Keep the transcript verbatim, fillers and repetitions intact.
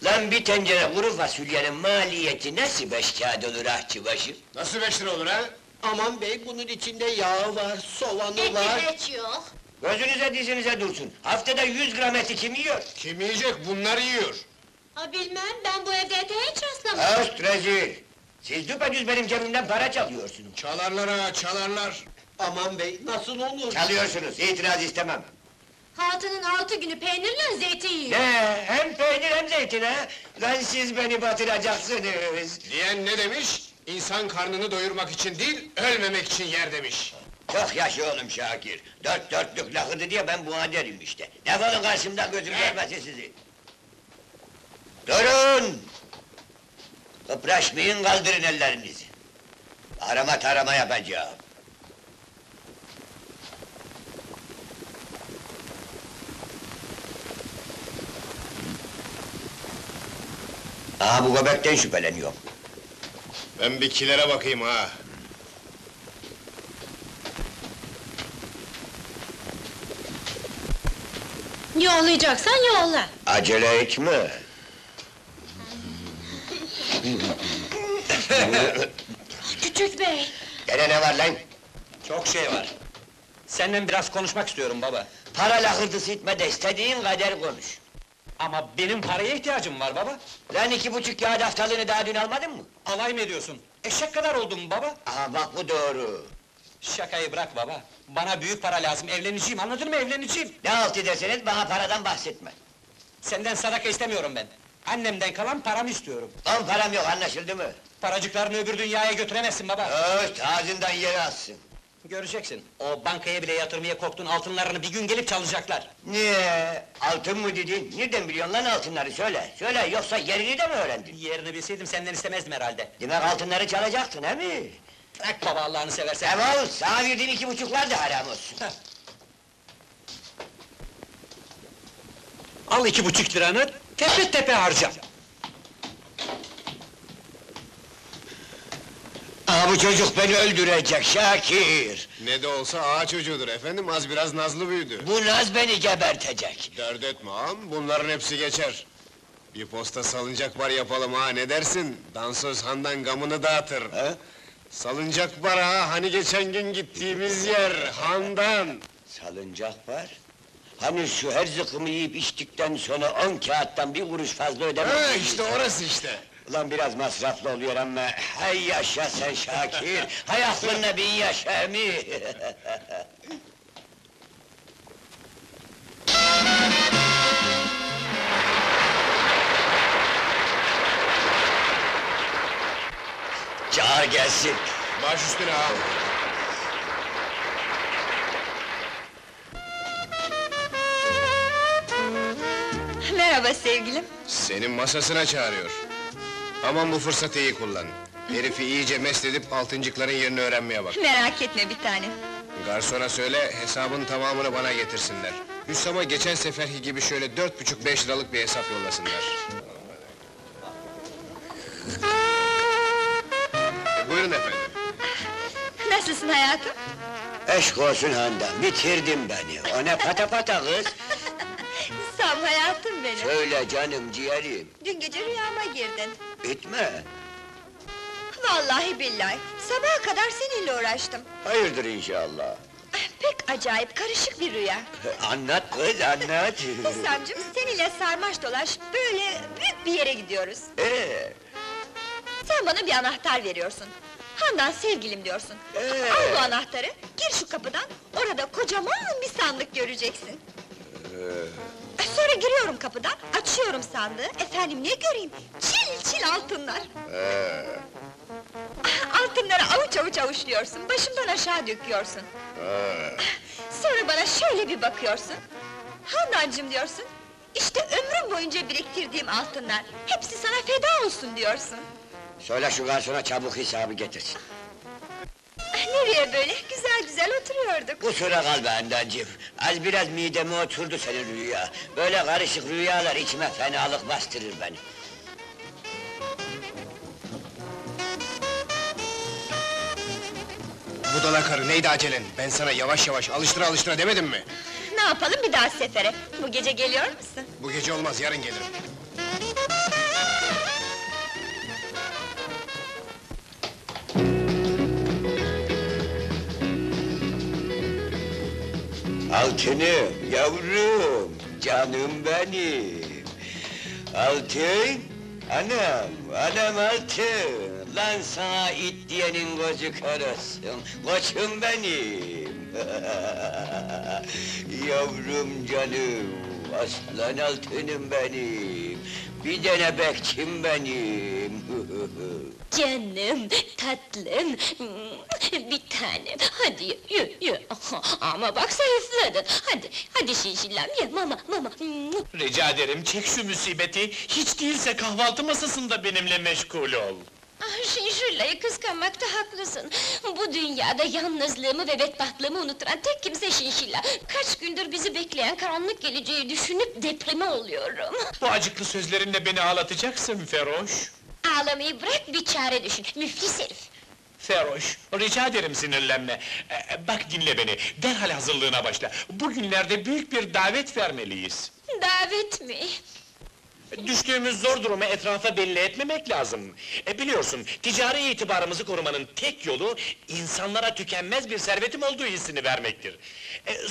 Lan bir tencere kuru fasulyenin maliyeti nasıl beş kağıt olur ahçıbaşı? Nasıl beş lira olur ha? Aman bey, bunun içinde yağı var, soğanı var. Eti hiç yok. Gözünüze dizinize dursun, haftada yüz gram eti kim yiyor? Kim yiyecek? Bunlar yiyor. Ha bilmem, ben bu evde ete hiç rastlamadım. Öst rezil! Siz düpedüz benim cebimden para çalıyorsunuz. Çalarlar ha, çalarlar. Aman bey, nasıl olur? Çalıyorsunuz, itiraz istemem. Hatının altı günü peynirle zeytin yiyor. Ne, hem peynir hem zeytin ha? Lan siz beni batıracaksınız! Diyen ne demiş? İnsan karnını doyurmak için değil, ölmemek için yer demiş. Çok yaşa oğlum Şakir! Dört dörtlük lafıdı diye ben buna derim işte! Defolun karşımdan, gözüm görmesin sizi! Durun! Kıpraşmayın, kaldırın ellerinizi! Arama tarama yapacağım! Aha, bu göbekten şüpheleniyorum! Ben bir kilere bakayım ha. Yollayacaksan yolla. Acele etme! Küçük bey! Gene ne var lan? Çok şey var. Seninle biraz konuşmak istiyorum baba. Para lakırdısı etme de istediğin kadar konuş! Ama benim paraya ihtiyacım var baba. Lan iki buçuk kağıt haftalığını daha dün almadın mı? Alay mı ediyorsun? Eşek kadar oldum baba. Aha bak, bu doğru! Şakayı bırak baba. Bana büyük para lazım, evleneceğim, anladın mı, evleneceğim? Ne halt ederseniz bana paradan bahsetme! Senden sadaka istemiyorum ben. Annemden kalan paramı istiyorum. On param yok, anlaşıldı mı? Paracıklarını öbür dünyaya götüremezsin baba. Öst, ağzından yere atsın! Göreceksin, o bankaya bile yatırmaya korktuğun altınlarını bir gün gelip çalacaklar. Niye? Altın mı dedin? Nereden biliyorsun lan altınları, söyle! Söyle, yoksa yerini de mi öğrendin? Yerini bilseydim senden istemezdim herhalde. Demek altınları çalacaktın, he mi? Bırak baba Allah'ını seversen. Defol, sana verdiğim iki buçuklar da haram olsun! Al iki buçuk liranı, tepe tepe harca. Aa, bu çocuk beni öldürecek Şakir! Ne de olsa ağa çocuğudur efendim, az biraz nazlı büyüdü. Bu naz beni gebertecek! Dert etme ağam, bunların hepsi geçer. Bir posta salıncak var yapalım ha, ne dersin? Dansöz Handan gamını dağıtır. He? Salıncak var ha, hani geçen gün gittiğimiz yer, Handan! Salıncak var? Hani şu her zıkkımı yiyip içtikten sonra on kağıttan bir kuruş fazla ödemem. Ha işte orası işte! Ulan biraz masraflı oluyor ama, hay yaşa sen Şakir! Hay aklınla bin yaşa mi? Çağır gelsin! Baş üstüne ağam! Merhaba sevgilim. Senin masasına çağırıyor. Aman bu fırsatı iyi kullan. Herifi iyice mest edip altıncıkların yerini öğrenmeye bak. Merak etme bir tane. Garsona söyle, hesabın tamamını bana getirsinler. Hüsam'a geçen seferki gibi şöyle dört buçuk beş liralık bir hesap yollasınlar. E, buyurun efendim. Nasılsın hayatım? Eşk olsun Handan, bitirdin beni! O ne pata pata kız! Sağ ol hayatım benim. Söyle canım ciğerim! Dün gece rüyama girdin. Bitme! Vallahi billahi, sabaha kadar seninle uğraştım. Hayırdır inşallah! Pek acayip, karışık bir rüya. Anlat kız, anlat! Hüsamcığım, seninle sarmaş dolaş, böyle büyük bir yere gidiyoruz. Ee, Sen bana bir anahtar veriyorsun. Handan sevgilim diyorsun. Ee? Al bu anahtarı, gir şu kapıdan, orada kocaman bir sandık göreceksin. Sonra giriyorum kapıdan, açıyorum sandığı, efendim ne göreyim? Çil çil altınlar! Altınları avuç avuç avuçluyorsun, başımdan aşağı döküyorsun. Sonra bana şöyle bir bakıyorsun. Handancığım diyorsun, işte ömrüm boyunca biriktirdiğim altınlar, hepsi sana feda olsun diyorsun. söyle şu garsona çabuk hesabı getirsin! Nereye böyle? Güzel güzel oturuyorduk. Kusura kalma Handancığım, az biraz mideme oturdu senin rüya. Böyle karışık rüyalar içime fenalık bastırır beni. Budala karı, neydi acelen? Ben sana yavaş yavaş, alıştıra alıştıra demedim mi? Ne yapalım bir daha sefere? Bu gece geliyor musun? Bu gece olmaz, yarın gelirim. Altınım, yavrum, canım benim. Altın, anam, anam altın. Lan sana it diyenin gözü kör olsun, koçum benim. Yavrum canım, aslan altınım benim. Bir tane bekçim benim. Canım, tatlım, bir tanem, hadi yürü, yürü. Ama bak zayıfladın, hadi, hadi şişilem, ye mama, mama. Rica ederim, çek şu musibeti, hiç değilse kahvaltı masasında benimle meşgul ol. Ah, Şinşilla'yı kıskanmakta haklısın. Bu dünyada yalnızlığımı ve bedbahtlığımı unuturan tek kimse Şinşilla. Kaç gündür bizi bekleyen karanlık geleceği düşünüp deprime oluyorum. Bu acıklı sözlerinle beni ağlatacaksın Feroş. Ağlamayı bırak, bir çare düşün, müflis herif! Feroş, rica ederim sinirlenme. Ee, bak dinle beni, derhal hazırlığına başla. Bugünlerde büyük bir davet vermeliyiz. Davet mi? Düştüğümüz zor durumu etrafa belli etmemek lazım. E biliyorsun, ticari itibarımızı korumanın tek yolu... ...insanlara tükenmez bir servetim olduğu hissini vermektir. E,